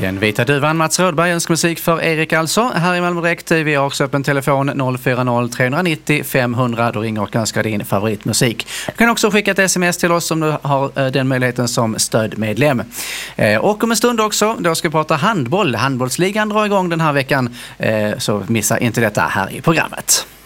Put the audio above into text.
Den vita duvan, Mats Rådberg, önskar musik för Erik alltså. Här i Malmö Direkt, vi har också öppen telefon 040-390 500. Då ringer och önskar din favoritmusik. Du kan också skicka ett sms till oss om du har den möjligheten som stödmedlem. Och om en stund också, då ska vi prata handboll. Handbollsligan drar igång den här veckan, så missa inte detta här i programmet.